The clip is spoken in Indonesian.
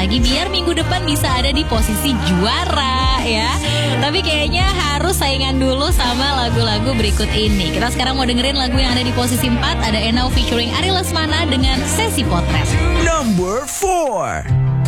lagi biar minggu depan bisa ada di posisi juara ya. Tapi kayaknya harus saingan dulu sama lagu-lagu berikut ini. Kita sekarang mau dengerin lagu yang ada di posisi 4. Ada Enau featuring Ari Lesmana dengan Sesi Potret. Number 4.